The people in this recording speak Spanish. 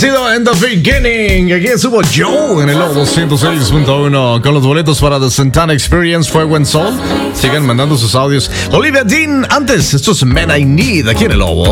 sido In the Beginning. Aquí estuvo Joe en el Lobo 106.1 con los boletos para The Santana Experience Fuego en Sol. Sigan mandando sus audios. Olivia Dean, antes, esto es Men I Need aquí en el Lobo.